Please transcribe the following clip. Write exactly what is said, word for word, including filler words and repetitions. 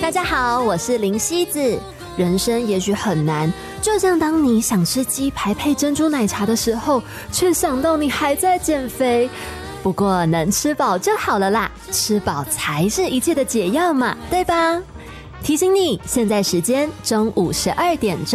大家好，我是林希子。人生也许很难，就像当你想吃鸡排配珍珠奶茶的时候，却想到你还在减肥。不过能吃饱就好了啦，吃饱才是一切的解药嘛，对吧？提醒你，现在时间中午十二点钟。